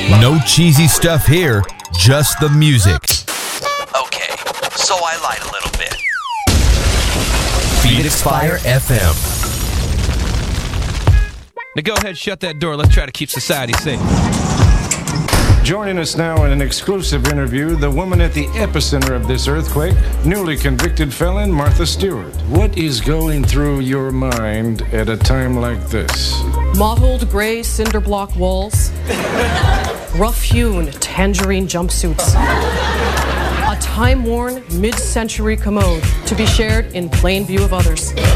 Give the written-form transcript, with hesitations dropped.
No cheesy stuff here, just the music. Okay, so I lied a little bit. Phoenix Fire FM. Now go ahead, shut that door. Let's try to keep society safe. Joining us now in an exclusive interview, the woman at the epicenter of this earthquake, newly convicted felon Martha Stewart. What is going through your mind at a time like this? Mottled gray cinder block walls, rough-hewn tangerine jumpsuits, a time-worn mid-century commode to be shared in plain view of others.